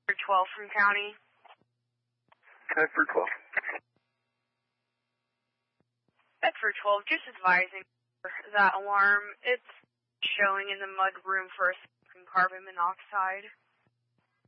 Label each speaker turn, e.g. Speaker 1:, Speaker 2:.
Speaker 1: For 12 from county.
Speaker 2: Bedford 12.
Speaker 1: Bedford 12, just advising that alarm. It's showing in the mud room for a carbon monoxide.